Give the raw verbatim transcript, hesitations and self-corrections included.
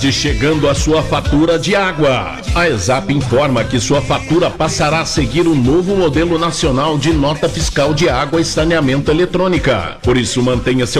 Chegando a sua fatura de água. A ESAP informa que sua fatura passará a seguir o novo modelo nacional de nota fiscal de água e saneamento eletrônica. Por isso, mantenha seu